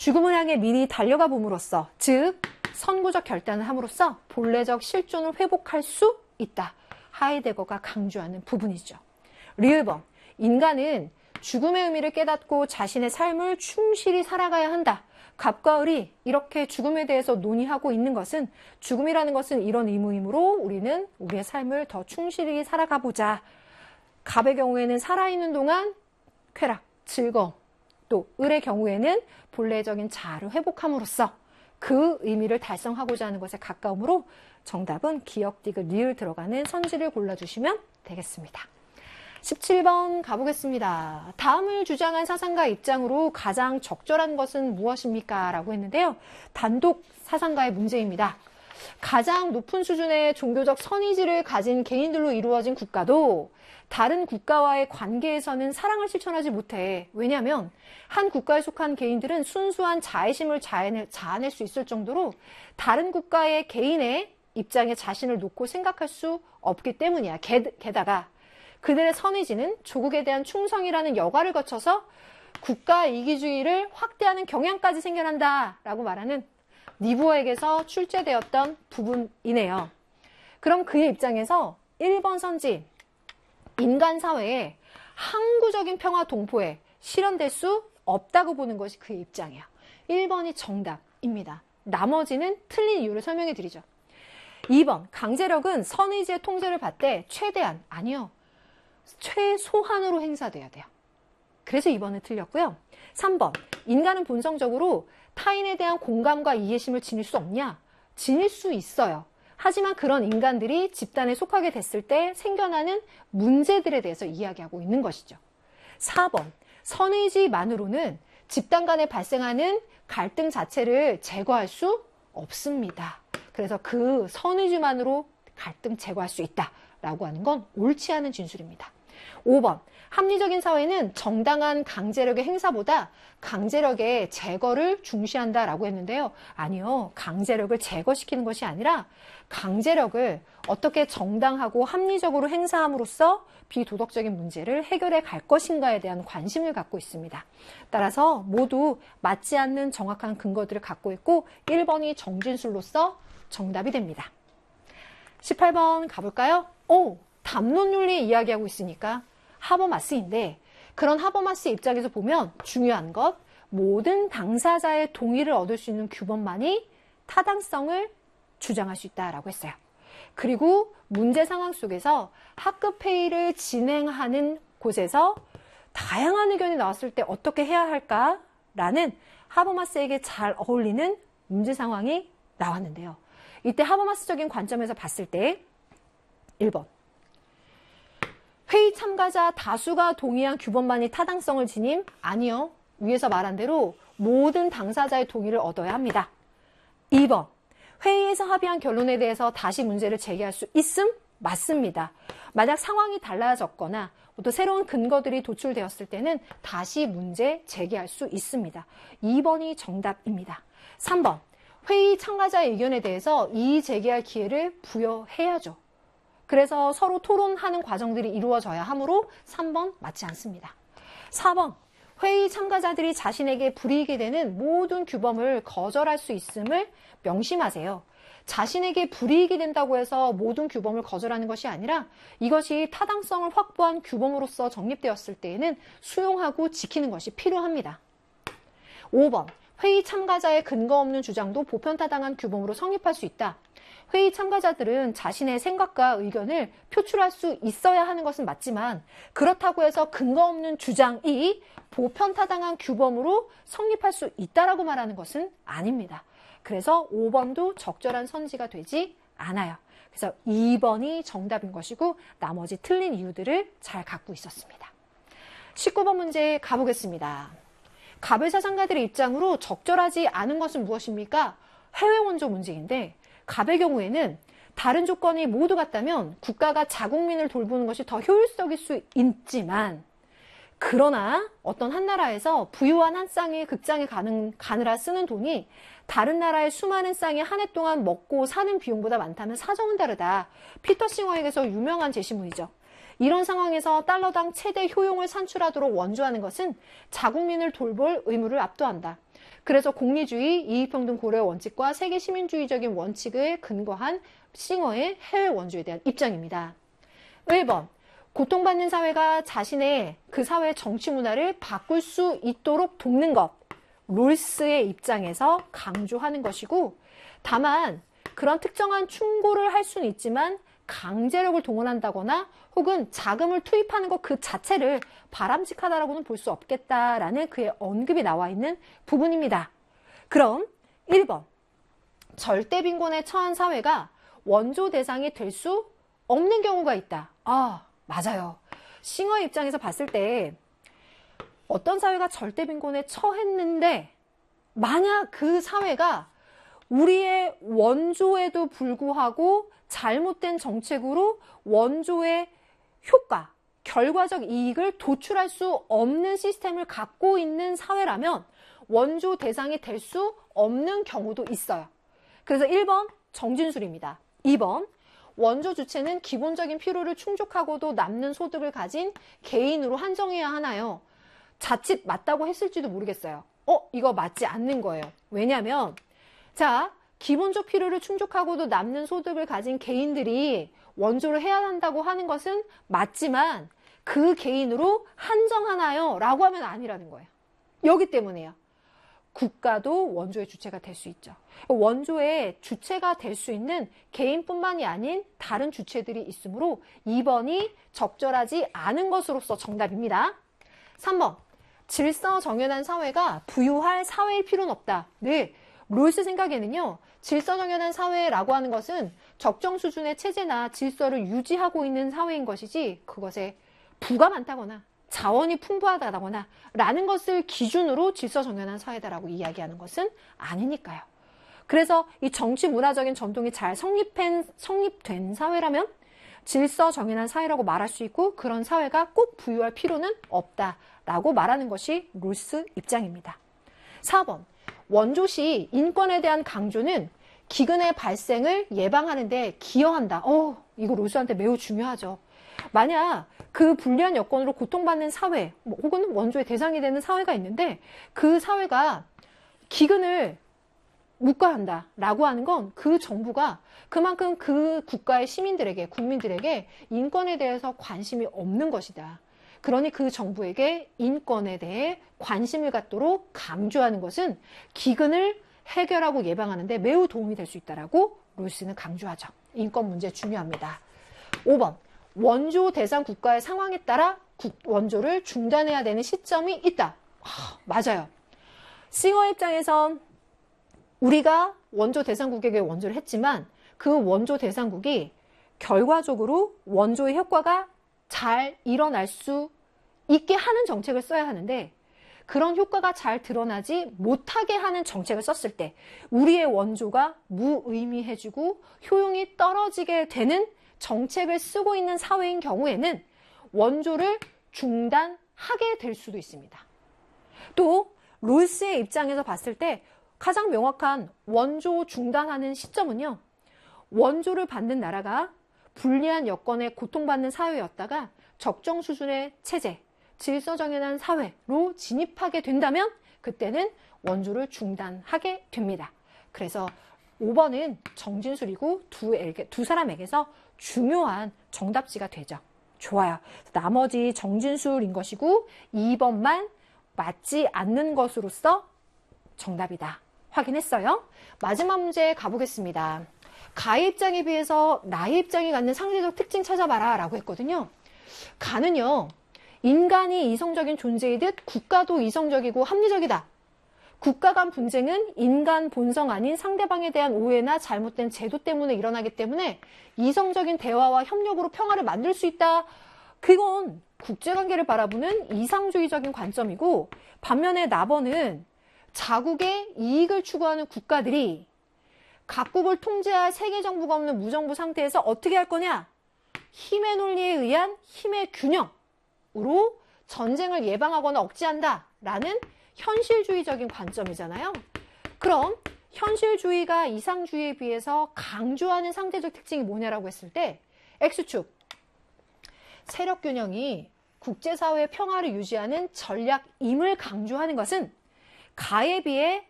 죽음을 향해 미리 달려가 봄으로써, 즉 선구적 결단을 함으로써 본래적 실존을 회복할 수 있다. 하이데거가 강조하는 부분이죠. 리을번, 인간은 죽음의 의미를 깨닫고 자신의 삶을 충실히 살아가야 한다. 갑과 을이 이렇게 죽음에 대해서 논의하고 있는 것은, 죽음이라는 것은 이런 의무이므로 우리는 우리의 삶을 더 충실히 살아가보자. 갑의 경우에는 살아있는 동안 쾌락, 즐거움, 또 을의 경우에는 본래적인 자아를 회복함으로써 그 의미를 달성하고자 하는 것에 가까우므로 정답은 기역, 디귿, 리을 들어가는 선지를 골라주시면 되겠습니다. 17번 가보겠습니다. 다음을 주장한 사상가 입장으로 가장 적절한 것은 무엇입니까? 라고 했는데요. 단독 사상가의 문제입니다. 가장 높은 수준의 종교적 선의지를 가진 개인들로 이루어진 국가도 다른 국가와의 관계에서는 사랑을 실천하지 못해. 왜냐하면 한 국가에 속한 개인들은 순수한 자애심을 자아낼 수 있을 정도로 다른 국가의 개인의 입장에 자신을 놓고 생각할 수 없기 때문이야. 게다가 그들의 선의지는 조국에 대한 충성이라는 여과를 거쳐서 국가 이기주의를 확대하는 경향까지 생겨난다라고 말하는 니부어에게서 출제되었던 부분이네요. 그럼 그의 입장에서 1번 선지, 인간 사회에 항구적인 평화 동포에 실현될 수 없다고 보는 것이 그의 입장이에요. 1번이 정답입니다. 나머지는 틀린 이유를 설명해 드리죠. 2번, 강제력은 선의지의 통제를 받되 최대한, 아니요, 최소한으로 행사돼야 돼요. 그래서 2번은 틀렸고요. 3번, 인간은 본성적으로 타인에 대한 공감과 이해심을 지닐 수 없냐? 지닐 수 있어요. 하지만 그런 인간들이 집단에 속하게 됐을 때 생겨나는 문제들에 대해서 이야기하고 있는 것이죠. 4번, 선의지만으로는 집단 간에 발생하는 갈등 자체를 제거할 수 없습니다. 그래서 그 선의지만으로 갈등 제거할 수 있다라고 하는 건 옳지 않은 진술입니다. 5번, 합리적인 사회는 정당한 강제력의 행사보다 강제력의 제거를 중시한다라고 했는데요. 아니요, 강제력을 제거시키는 것이 아니라 강제력을 어떻게 정당하고 합리적으로 행사함으로써 비도덕적인 문제를 해결해 갈 것인가에 대한 관심을 갖고 있습니다. 따라서 모두 맞지 않는 정확한 근거들을 갖고 있고 1번이 정진술로서 정답이 됩니다. 18번 가볼까요? 담론윤리 이야기하고 있으니까 하버마스인데, 그런 하버마스 입장에서 보면 중요한 것, 모든 당사자의 동의를 얻을 수 있는 규범만이 타당성을 주장할 수 있다라고 했어요. 그리고 문제 상황 속에서 학급 회의를 진행하는 곳에서 다양한 의견이 나왔을 때 어떻게 해야 할까라는 하버마스에게 잘 어울리는 문제 상황이 나왔는데요. 이때 하버마스적인 관점에서 봤을 때 1번, 회의 참가자 다수가 동의한 규범만이 타당성을 지님? 아니요. 위에서 말한 대로 모든 당사자의 동의를 얻어야 합니다. 2번, 회의에서 합의한 결론에 대해서 다시 문제를 제기할 수 있음? 맞습니다. 만약 상황이 달라졌거나 또 새로운 근거들이 도출되었을 때는 다시 문제 제기할 수 있습니다. 2번이 정답입니다. 3번, 회의 참가자의 의견에 대해서 이의 제기할 기회를 부여해야죠. 그래서 서로 토론하는 과정들이 이루어져야 하므로 3번 맞지 않습니다. 4번, 회의 참가자들이 자신에게 불이익이 되는 모든 규범을 거절할 수 있음을 명심하세요. 자신에게 불이익이 된다고 해서 모든 규범을 거절하는 것이 아니라 이것이 타당성을 확보한 규범으로서 정립되었을 때에는 수용하고 지키는 것이 필요합니다. 5번, 회의 참가자의 근거 없는 주장도 보편타당한 규범으로 성립할 수 있다. 회의 참가자들은 자신의 생각과 의견을 표출할 수 있어야 하는 것은 맞지만 그렇다고 해서 근거 없는 주장이 보편타당한 규범으로 성립할 수 있다라고 말하는 것은 아닙니다. 그래서 5번도 적절한 선지가 되지 않아요. 그래서 2번이 정답인 것이고 나머지 틀린 이유들을 잘 갖고 있었습니다. 19번 문제 가보겠습니다. 갑의 사상가들의 입장으로 적절하지 않은 것은 무엇입니까? 해외 원조 문제인데 갑의 경우에는 다른 조건이 모두 같다면 국가가 자국민을 돌보는 것이 더 효율적일 수 있지만 그러나 어떤 한 나라에서 부유한 한 쌍이 극장에 가느라 쓰는 돈이 다른 나라의 수많은 쌍이 한 해 동안 먹고 사는 비용보다 많다면 사정은 다르다. 피터 싱어에게서 유명한 제시문이죠. 이런 상황에서 달러당 최대 효용을 산출하도록 원조하는 것은 자국민을 돌볼 의무를 압도한다. 그래서 공리주의, 이익평등 고려의 원칙과 세계 시민주의적인 원칙을 근거한 싱어의 해외 원조에 대한 입장입니다. 1번, 고통받는 사회가 자신의 그 사회의 정치 문화를 바꿀 수 있도록 돕는 것. 롤스의 입장에서 강조하는 것이고, 다만 그런 특정한 충고를 할 수는 있지만 강제력을 동원한다거나 혹은 자금을 투입하는 것 그 자체를 바람직하다라고는 볼 수 없겠다라는 그의 언급이 나와 있는 부분입니다. 그럼 1번, 절대 빈곤에 처한 사회가 원조 대상이 될 수 없는 경우가 있다. 아, 맞아요. 싱어의 입장에서 봤을 때 어떤 사회가 절대 빈곤에 처했는데 만약 그 사회가 우리의 원조에도 불구하고 잘못된 정책으로 원조의 효과, 결과적 이익을 도출할 수 없는 시스템을 갖고 있는 사회라면 원조 대상이 될 수 없는 경우도 있어요. 그래서 1번 정진술입니다. 2번 원조 주체는 기본적인 필요를 충족하고도 남는 소득을 가진 개인으로 한정해야 하나요? 자칫 맞다고 했을지도 모르겠어요. 이거 맞지 않는 거예요. 왜냐하면 자, 기본적 필요를 충족하고도 남는 소득을 가진 개인들이 원조를 해야 한다고 하는 것은 맞지만 그 개인으로 한정하나요? 라고 하면 아니라는 거예요. 여기 때문에요. 국가도 원조의 주체가 될 수 있죠. 원조의 주체가 될 수 있는 개인뿐만이 아닌 다른 주체들이 있으므로 2번이 적절하지 않은 것으로서 정답입니다. 3번, 질서 정연한 사회가 부유할 사회일 필요는 없다. 네, 롤스 생각에는요. 질서 정연한 사회라고 하는 것은 적정 수준의 체제나 질서를 유지하고 있는 사회인 것이지 그것에 부가 많다거나 자원이 풍부하다거나 라는 것을 기준으로 질서 정연한 사회다라고 이야기하는 것은 아니니까요. 그래서 이 정치 문화적인 전통이 잘 성립된 사회라면 질서 정연한 사회라고 말할 수 있고 그런 사회가 꼭 부유할 필요는 없다라고 말하는 것이 롤스 입장입니다. 4번, 원조시 인권에 대한 강조는 기근의 발생을 예방하는 데 기여한다. 이거 롤스한테 매우 중요하죠. 만약 그 불리한 여건으로 고통받는 사회 혹은 원조의 대상이 되는 사회가 있는데 그 사회가 기근을 묵과한다 라고 하는 건 그 정부가 그만큼 그 국가의 시민들에게 국민들에게 인권에 대해서 관심이 없는 것이다. 그러니 그 정부에게 인권에 대해 관심을 갖도록 강조하는 것은 기근을 해결하고 예방하는 데 매우 도움이 될 수 있다라고 롤스는 강조하죠. 인권 문제 중요합니다. 5번, 원조 대상 국가의 상황에 따라 원조를 중단해야 되는 시점이 있다. 맞아요. 싱어 입장에선 우리가 원조 대상국에게 원조를 했지만 그 원조 대상국이 결과적으로 원조의 효과가 잘 일어날 수 있게 하는 정책을 써야 하는데 그런 효과가 잘 드러나지 못하게 하는 정책을 썼을 때 우리의 원조가 무의미해지고 효용이 떨어지게 되는 정책을 쓰고 있는 사회인 경우에는 원조를 중단하게 될 수도 있습니다. 또 롤스의 입장에서 봤을 때 가장 명확한 원조 중단하는 시점은요. 원조를 받는 나라가 불리한 여건에 고통받는 사회였다가 적정 수준의 체제, 질서 정연한 사회로 진입하게 된다면 그때는 원조를 중단하게 됩니다. 그래서 5번은 정진술이고 두 사람에게서 중요한 정답지가 되죠. 좋아요. 나머지 정진술인 것이고 2번만 맞지 않는 것으로서 정답이다. 확인했어요? 마지막 문제 가보겠습니다. 가의 입장에 비해서 나의 입장이 갖는 상대적 특징 찾아봐라 라고 했거든요. 가는요. 인간이 이성적인 존재이듯 국가도 이성적이고 합리적이다. 국가 간 분쟁은 인간 본성 아닌 상대방에 대한 오해나 잘못된 제도 때문에 일어나기 때문에 이성적인 대화와 협력으로 평화를 만들 수 있다. 그건 국제관계를 바라보는 이상주의적인 관점이고 반면에 나번은 자국의 이익을 추구하는 국가들이 각국을 통제할 세계 정부가 없는 무정부 상태에서 어떻게 할 거냐? 힘의 논리에 의한 힘의 균형으로 전쟁을 예방하거나 억제한다 라는 현실주의적인 관점이잖아요. 그럼 현실주의가 이상주의에 비해서 강조하는 상대적 특징이 뭐냐라고 했을 때 X축, 세력 균형이 국제사회의 평화를 유지하는 전략임을 강조하는 것은 가에 비해